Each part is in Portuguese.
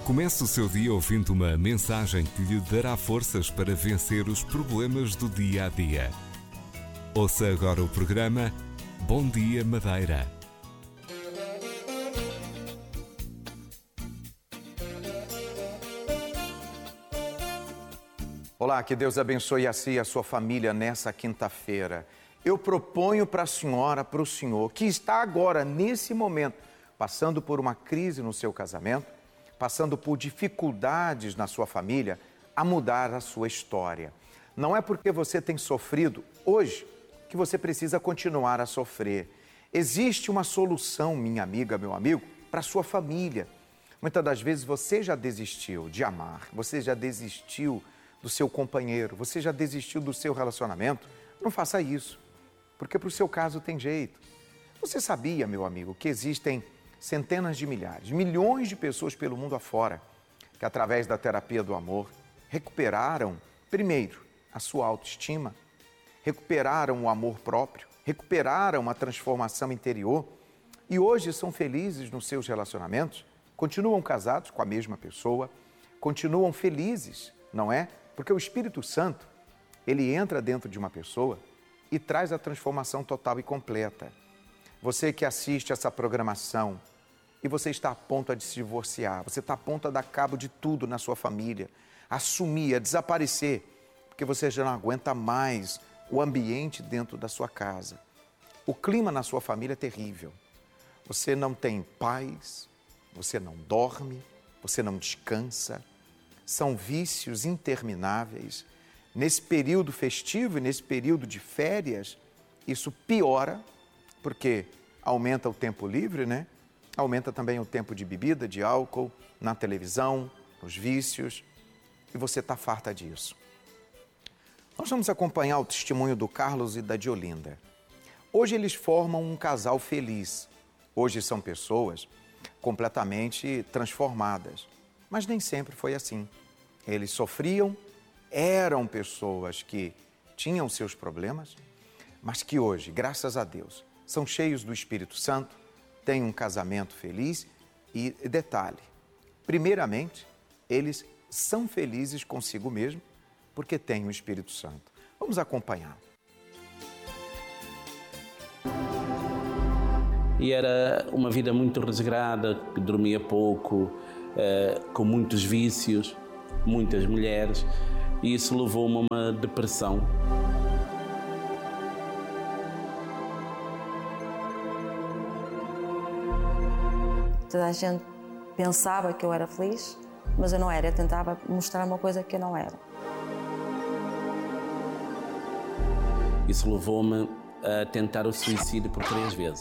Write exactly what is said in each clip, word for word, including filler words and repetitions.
Comece o seu dia ouvindo uma mensagem que lhe dará forças para vencer os problemas do dia a dia. Ouça agora o programa Bom Dia Madeira. Olá, que Deus abençoe a si e a sua família nessa quinta-feira. Eu proponho para a senhora, para o senhor, que está agora, nesse momento, passando por uma crise no seu casamento, passando por dificuldades na sua família, a mudar a sua história. Não é porque você tem sofrido hoje que você precisa continuar a sofrer. Existe uma solução, minha amiga, meu amigo, para a sua família. Muitas das vezes você já desistiu de amar, você já desistiu do seu companheiro, você já desistiu do seu relacionamento. Não faça isso, porque para o seu caso tem jeito. Você sabia, meu amigo, que existem centenas de milhares, milhões de pessoas pelo mundo afora que, através da terapia do amor, recuperaram, primeiro, a sua autoestima, recuperaram o amor próprio, recuperaram a transformação interior e hoje são felizes nos seus relacionamentos, continuam casados com a mesma pessoa, continuam felizes, não é? Porque o Espírito Santo, ele entra dentro de uma pessoa e traz a transformação total e completa. Você que assiste essa programação e você está a ponto de se divorciar, você está a ponto de dar cabo de tudo na sua família, assumir, a desaparecer, porque você já não aguenta mais o ambiente dentro da sua casa. O clima na sua família é terrível. Você não tem paz, você não dorme, você não descansa. São vícios intermináveis. Nesse período festivo e nesse período de férias, isso piora, porque aumenta o tempo livre, né? Aumenta também o tempo de bebida, de álcool, na televisão, nos vícios, e você está farta disso. Nós vamos acompanhar o testemunho do Carlos e da Diolinda. Hoje eles formam um casal feliz. Hoje são pessoas completamente transformadas, mas nem sempre foi assim. Eles sofriam, eram pessoas que tinham seus problemas, mas que hoje, graças a Deus, são cheios do Espírito Santo, têm um casamento feliz e, detalhe, primeiramente, eles são felizes consigo mesmo porque têm o Espírito Santo. Vamos acompanhar. E era uma vida muito resgrada, que dormia pouco, eh, com muitos vícios, muitas mulheres, e isso levou-me a uma depressão. Toda a gente pensava que eu era feliz, mas eu não era. Eu tentava mostrar uma coisa que eu não era. Isso levou-me a tentar o suicídio por três vezes.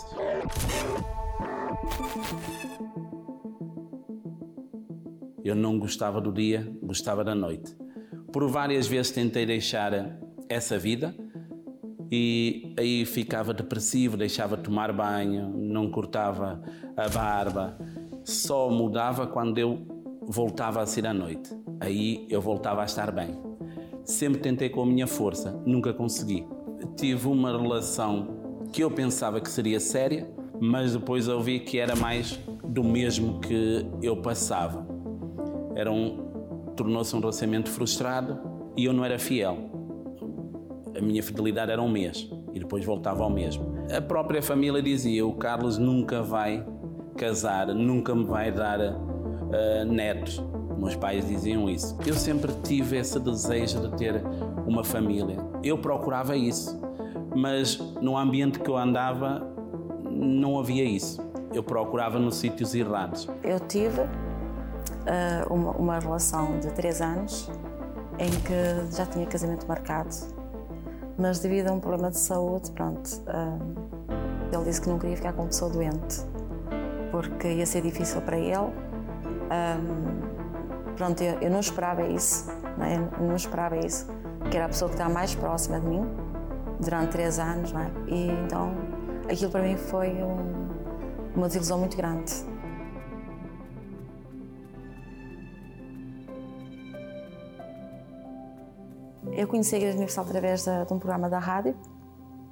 Eu não gostava do dia, gostava da noite. Por várias vezes tentei deixar essa vida e aí ficava depressivo, deixava de tomar banho, não cortava a barba. Só mudava quando eu voltava a sair à noite. Aí eu voltava a estar bem. Sempre tentei com a minha força, nunca consegui. Tive uma relação que eu pensava que seria séria, mas depois eu vi que era mais do mesmo que eu passava. Era um, tornou-se um relacionamento frustrado e eu não era fiel. A minha fidelidade era um mês e depois voltava ao mesmo. A própria família dizia, o Carlos nunca vai casar, nunca me vai dar uh, netos. Meus pais diziam isso. Eu sempre tive esse desejo de ter uma família. Eu procurava isso, mas no ambiente que eu andava não havia isso. Eu procurava nos sítios errados. Eu tive uh, uma, uma relação de três anos em que já tinha casamento marcado, mas devido a um problema de saúde, pronto, uh, ele disse que não queria ficar com uma pessoa doente, porque ia ser difícil para ele. Um, pronto, eu, eu não esperava isso, não é? Eu não esperava isso, que era a pessoa que estava mais próxima de mim durante três anos, não é? E então aquilo para mim foi um, uma desilusão muito grande. Eu conheci a Igreja Universal através de, de um programa da rádio.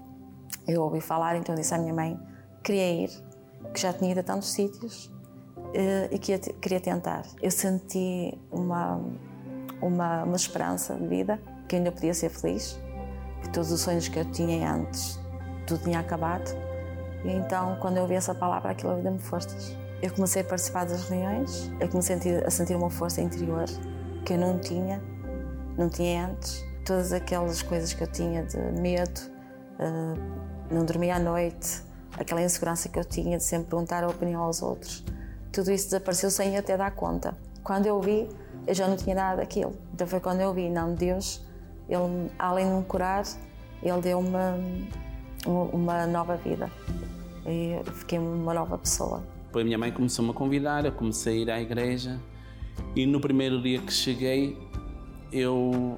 Eu ouvi falar, então disse à minha mãe que queria ir, que já tinha ido a tantos sítios e que queria tentar. Eu senti uma, uma, uma esperança de vida, que ainda podia ser feliz, que todos os sonhos que eu tinha antes, tudo tinha acabado. E então, quando eu ouvi essa palavra, aquilo deu-me forças. Eu comecei a participar das reuniões, eu comecei a sentir, a sentir uma força interior que eu não tinha, não tinha antes. Todas aquelas coisas que eu tinha de medo, uh, não dormia à noite, aquela insegurança que eu tinha de sempre perguntar a opinião aos outros, tudo isso desapareceu sem eu até dar conta. Quando eu vi, eu já não tinha nada daquilo. Então foi quando eu vi, não, Deus, ele, além de me curar, Ele deu-me uma, uma nova vida. E eu fiquei uma nova pessoa. Depois a minha mãe começou-me a convidar, eu comecei a ir à igreja e no primeiro dia que cheguei, eu,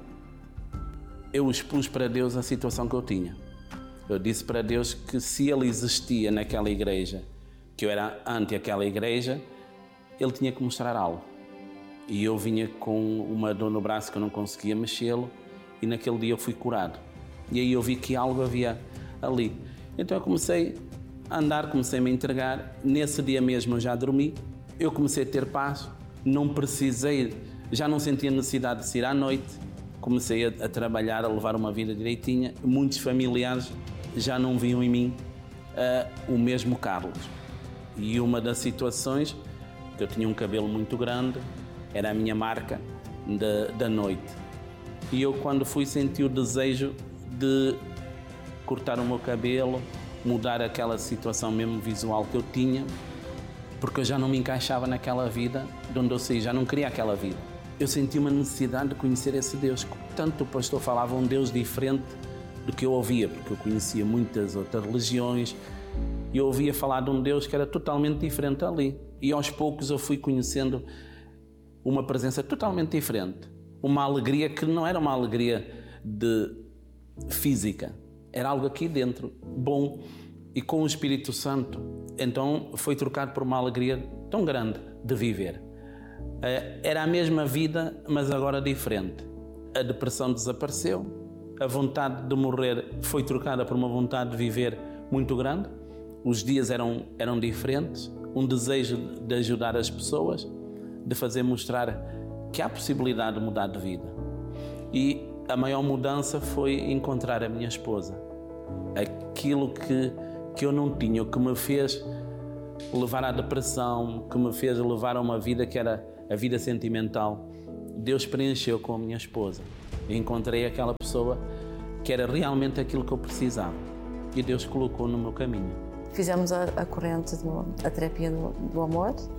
eu expus para Deus a situação que eu tinha. Eu disse para Deus que se Ele existia naquela igreja, que eu era ante aquela igreja, Ele tinha que mostrar algo. E eu vinha com uma dor no braço que eu não conseguia mexê-lo e naquele dia eu fui curado. E aí eu vi que algo havia ali. Então eu comecei a andar, comecei a me entregar. Nesse dia mesmo eu já dormi, eu comecei a ter paz, não precisei, já não sentia necessidade de sair à noite, comecei a, a trabalhar, a levar uma vida direitinha. Muitos familiares já não viam em mim uh, o mesmo Carlos. E uma das situações, que eu tinha um cabelo muito grande, era a minha marca de, da noite. E eu, quando fui, senti o desejo de cortar o meu cabelo, mudar aquela situação mesmo visual que eu tinha, porque eu já não me encaixava naquela vida de onde eu saí, já não queria aquela vida. Eu senti uma necessidade de conhecer esse Deus. Tanto o pastor falava um Deus diferente do que eu ouvia, porque eu conhecia muitas outras religiões, e eu ouvia falar de um Deus que era totalmente diferente ali. E aos poucos eu fui conhecendo uma presença totalmente diferente. Uma alegria que não era uma alegria de física, era algo aqui dentro, bom. E com o Espírito Santo, então foi trocado por uma alegria tão grande de viver. Era a mesma vida, mas agora diferente. A depressão desapareceu, a vontade de morrer foi trocada por uma vontade de viver muito grande. Os dias eram, eram diferentes, um desejo de ajudar as pessoas, de fazer mostrar que há possibilidade de mudar de vida. E a maior mudança foi encontrar a minha esposa. Aquilo que, que eu não tinha, o que me fez levar à depressão, que me fez levar a uma vida que era a vida sentimental, Deus preencheu com a minha esposa. Encontrei aquela pessoa que era realmente aquilo que eu precisava. E Deus colocou no meu caminho. Fizemos a, a corrente, do, a terapia do, do amor,